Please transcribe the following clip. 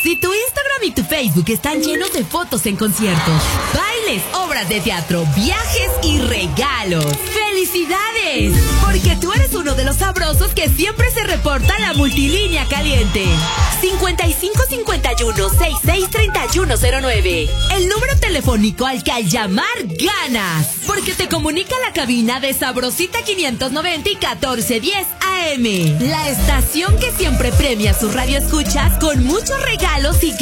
Si tu Instagram y tu Facebook están llenos de fotos en conciertos, bailes, obras de teatro, viajes y regalos, ¡felicidades! Porque tú eres uno de los sabrosos que siempre se reporta a la multilínea caliente. 5551-663109. El número telefónico al que al llamar ganas. Porque te comunica la cabina de Sabrosita 590 y 1410 AM. La estación que siempre premia sus radioescuchas con muchos regalos y